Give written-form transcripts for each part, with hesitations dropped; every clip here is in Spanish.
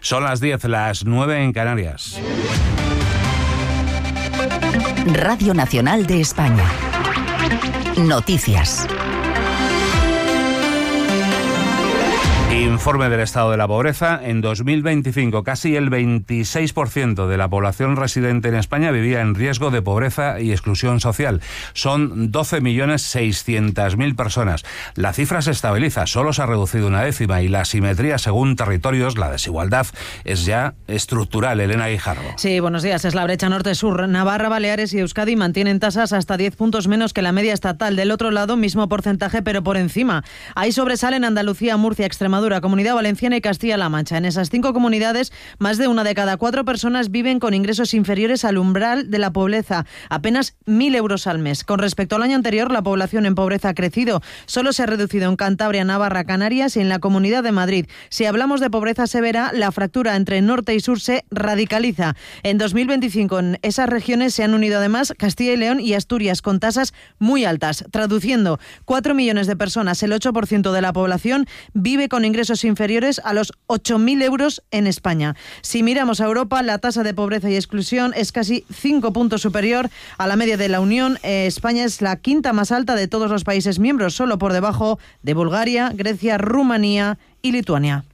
Son las 10, las 9 en Canarias. Radio Nacional de España. Noticias. Informe del estado de la pobreza. En 2025, casi el 26% de la población residente en España vivía en riesgo de pobreza y exclusión social. Son 12.600.000 personas. La cifra se estabiliza, solo se ha reducido una décima y la asimetría según territorios, la desigualdad, es ya estructural. Elena Guijarro. Sí, buenos días. Es la brecha norte-sur. Navarra, Baleares y Euskadi mantienen tasas hasta 10 puntos menos que la media estatal. Del otro lado, mismo porcentaje, pero por encima. Ahí sobresalen Andalucía, Murcia, Extremadura, Comunidad Valenciana y Castilla-La Mancha. En esas 5 comunidades, más de una de cada 4 personas viven con ingresos inferiores al umbral de la pobreza, apenas 1.000 euros al mes. Con respecto al año anterior, la población en pobreza ha crecido. Solo se ha reducido en Cantabria, Navarra, Canarias y en la Comunidad de Madrid. Si hablamos de pobreza severa, la fractura entre norte y sur se radicaliza. En 2025, en esas regiones se han unido además Castilla y León y Asturias, con tasas muy altas. Traduciendo, 4 millones de personas, el 8% de la población, vive con ingresos inferiores a los 8.000 euros en España. Si miramos a Europa, la tasa de pobreza y exclusión es casi 5 puntos superior a la media de la Unión. España es la quinta más alta de todos los países miembros, solo por debajo de Bulgaria, Grecia, Rumanía y Lituania.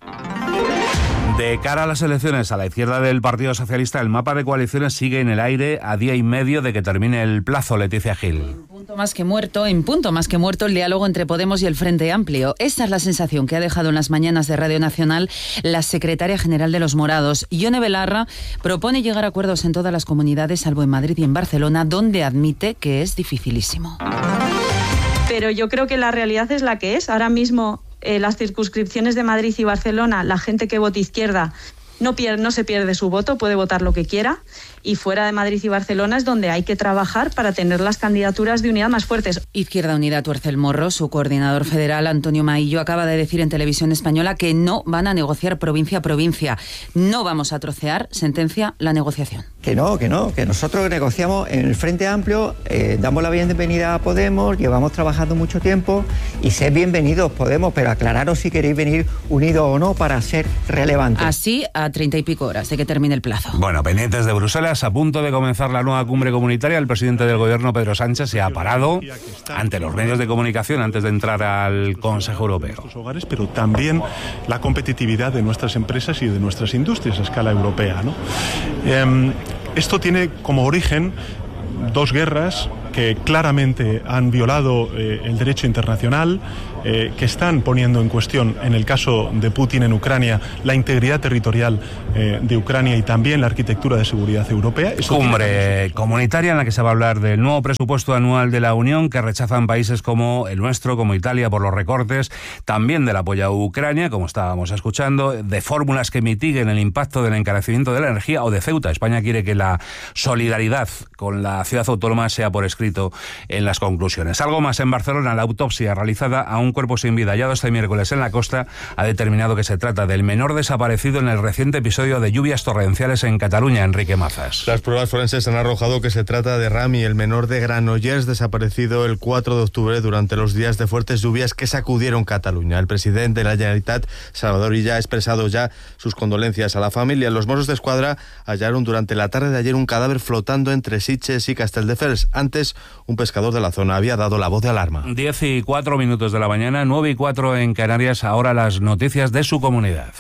De cara a las elecciones, a la izquierda del Partido Socialista, el mapa de coaliciones sigue en el aire a día y medio de que termine el plazo. Leticia Gil. En punto más que muerto, el diálogo entre Podemos y el Frente Amplio. Esa es la sensación que ha dejado en las mañanas de Radio Nacional la secretaria general de Los Morados. Ione Belarra propone llegar a acuerdos en todas las comunidades, salvo en Madrid y en Barcelona, donde admite que es dificilísimo. Pero yo creo que la realidad es la que es. Ahora mismo las circunscripciones de Madrid y Barcelona, la gente que vote izquierda no se pierde su voto, puede votar lo que quiera, y fuera de Madrid y Barcelona es donde hay que trabajar para tener las candidaturas de unidad más fuertes. Izquierda Unida tuerce el morro. Su coordinador federal, Antonio Maillo, acaba de decir en Televisión Española que no van a negociar provincia a provincia. No vamos a trocear, sentencia la negociación. Que nosotros negociamos en el Frente Amplio, damos la bienvenida a Podemos, llevamos trabajando mucho tiempo y sed bienvenidos Podemos, pero aclararos si queréis venir unidos o no para ser relevantes. Así a 30 y pico horas de que termine el plazo. Bueno, pendientes de Bruselas, a punto de comenzar la nueva cumbre comunitaria, el presidente del gobierno, Pedro Sánchez, se ha parado ante los medios de comunicación antes de entrar al Consejo Europeo. Hogares, pero también la competitividad de nuestras empresas y de nuestras industrias a escala europea, ¿no? Esto tiene como origen 2 guerras que claramente han violado el derecho internacional, que están poniendo en cuestión, en el caso de Putin en Ucrania, la integridad territorial de Ucrania y también la arquitectura de seguridad europea. Cumbre comunitaria en la que se va a hablar del nuevo presupuesto anual de la Unión, que rechazan países como el nuestro, como Italia, por los recortes, también del apoyo a Ucrania, como estábamos escuchando, de fórmulas que mitiguen el impacto del encarecimiento de la energía, o de Ceuta. España quiere que la solidaridad con la ciudad autónoma sea por escrito en las conclusiones. Algo más en Barcelona, la autopsia realizada a un cuerpo sin vida hallado este miércoles en la costa ha determinado que se trata del menor desaparecido en el reciente episodio de lluvias torrenciales en Cataluña. Enrique Mazas. Las pruebas forenses han arrojado que se trata de Rami, el menor de Granollers, desaparecido el 4 de octubre durante los días de fuertes lluvias que sacudieron Cataluña. El presidente de la Generalitat, Salvador Illa, ha expresado ya sus condolencias a la familia. Los Mossos de Escuadra hallaron durante la tarde de ayer un cadáver flotando entre Sitges y Castelldefels. Antes, un pescador de la zona había dado la voz de alarma. 10:04 de la mañana, 9:04 en Canarias. Ahora las noticias de su comunidad.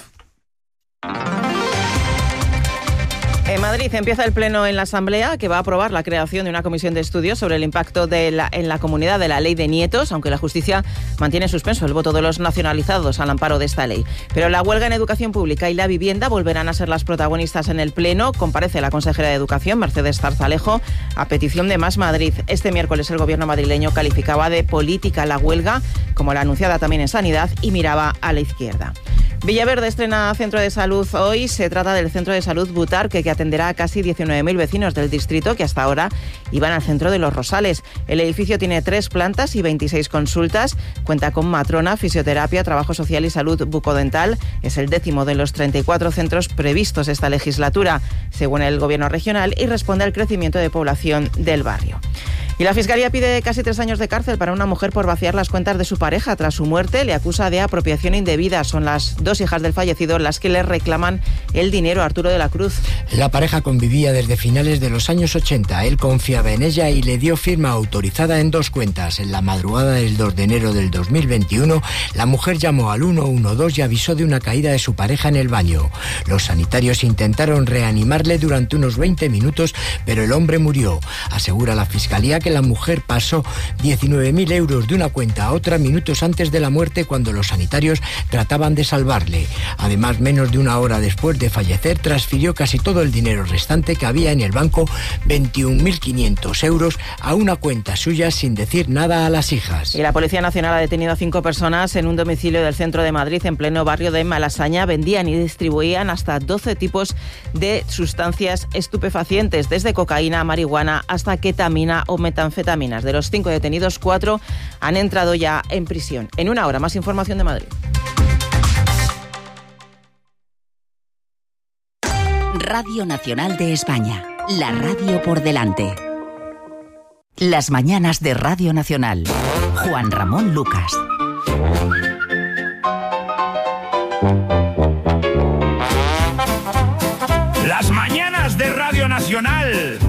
En Madrid empieza el pleno en la Asamblea, que va a aprobar la creación de una comisión de estudios sobre el impacto en la comunidad de la ley de nietos, aunque la justicia mantiene suspenso el voto de los nacionalizados al amparo de esta ley. Pero la huelga en educación pública y la vivienda volverán a ser las protagonistas en el pleno. Comparece la consejera de Educación, Mercedes Zarzalejo, a petición de Más Madrid. Este miércoles el gobierno madrileño calificaba de política la huelga, como la anunciada también en Sanidad, y miraba a la izquierda. Villaverde estrena centro de salud hoy. Se trata del centro de salud Butarque, que atenderá a casi 19.000 vecinos del distrito que hasta ahora iban al centro de Los Rosales. El edificio tiene 3 plantas y 26 consultas. Cuenta con matrona, fisioterapia, trabajo social y salud bucodental. Es el 10º de los 34 centros previstos esta legislatura, según el gobierno regional, y responde al crecimiento de población del barrio. Y la Fiscalía pide casi 3 años de cárcel para una mujer por vaciar las cuentas de su pareja. Tras su muerte, le acusa de apropiación indebida. Son las 2 hijas del fallecido las que le reclaman el dinero a Arturo de la Cruz. La pareja convivía desde finales de los años 80. Él confiaba en ella y le dio firma autorizada en 2 cuentas. En la madrugada del 2 de enero del 2021, la mujer llamó al 112 y avisó de una caída de su pareja en el baño. Los sanitarios intentaron reanimarle durante unos 20 minutos, pero el hombre murió. Asegura la Fiscalía que la mujer pasó 19.000 euros de una cuenta a otra minutos antes de la muerte cuando los sanitarios trataban de salvarle. Además, menos de una hora después de fallecer, transfirió casi todo el dinero restante que había en el banco, 21.500 euros, a una cuenta suya sin decir nada a las hijas. Y la Policía Nacional ha detenido a 5 personas en un domicilio del centro de Madrid, en pleno barrio de Malasaña. Vendían y distribuían hasta 12 tipos de sustancias estupefacientes, desde cocaína, marihuana hasta ketamina o metanfetaminas. De los 5 detenidos, 4 han entrado ya en prisión. En una hora, más información de Madrid. Radio Nacional de España, la radio por delante. Las mañanas de Radio Nacional. Juan Ramón Lucas. Las mañanas de Radio Nacional.